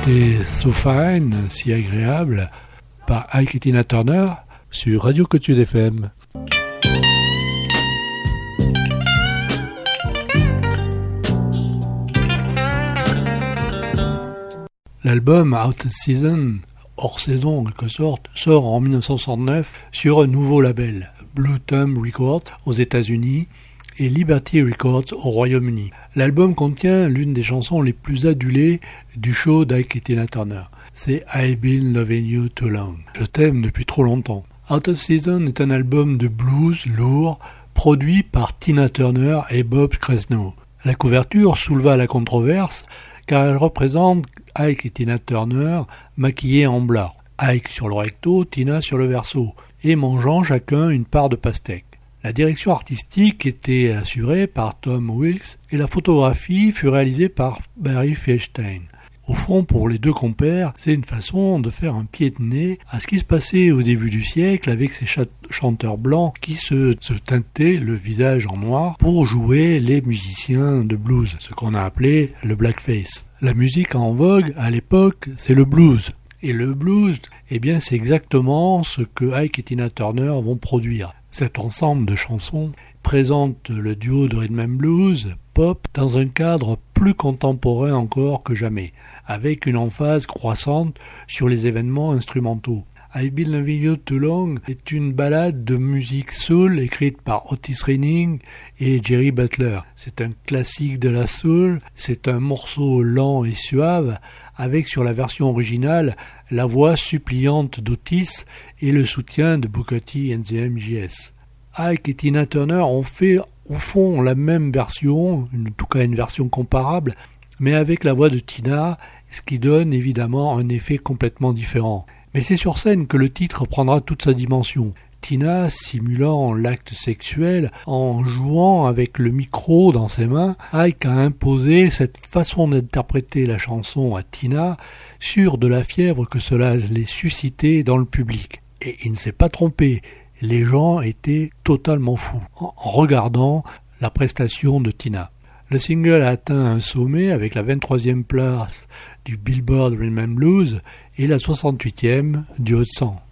C'était So Fine, si agréable, par Ike et Tina Turner sur Radio Côte Sud FM. L'album Out of Season, hors saison en quelque sorte, sort en 1969 sur un nouveau label, Blue Thumb Records aux États-Unis et Liberty Records au Royaume-Uni. L'album contient l'une des chansons les plus adulées du show d'Ike et Tina Turner. C'est I've Been Loving You Too Long. Je t'aime depuis trop longtemps. Out of Season est un album de blues lourd produit par Tina Turner et Bob Krasnow. La couverture souleva la controverse car elle représente Ike et Tina Turner maquillés en blanc. Ike sur le recto, Tina sur le verso, et mangeant chacun une part de pastèque. La direction artistique était assurée par Tom Wilkes et la photographie fut réalisée par Barry Feinstein. Au fond, pour les deux compères, c'est une façon de faire un pied de nez à ce qui se passait au début du siècle avec ces chanteurs blancs qui se teintaient le visage en noir pour jouer les musiciens de blues, ce qu'on a appelé le blackface. La musique en vogue à l'époque, c'est le blues. Et le blues, eh bien, c'est exactement ce que Ike et Tina Turner vont produire. Cet ensemble de chansons présente le duo de rhythm and blues, pop, dans un cadre plus contemporain encore que jamais, avec une emphase croissante sur les événements instrumentaux. I've Been Loving You Too Long est une ballade de musique soul écrite par Otis Redding et Jerry Butler. C'est un classique de la soul, c'est un morceau lent et suave, avec sur la version originale la voix suppliante d'Otis et le soutien de Booker T and the MGs. Ike et Tina Turner ont fait au fond la même version, en tout cas une version comparable, mais avec la voix de Tina, ce qui donne évidemment un effet complètement différent. Mais c'est sur scène que le titre prendra toute sa dimension. Tina simulant l'acte sexuel en jouant avec le micro dans ses mains, Ike a imposé cette façon d'interpréter la chanson à Tina, sûr de la fièvre que cela allait susciter dans le public. Et il ne s'est pas trompé, les gens étaient totalement fous en regardant la prestation de Tina. Le single a atteint un sommet avec la 23e place du Billboard Rhythm and Blues et la 68e du Hot 100.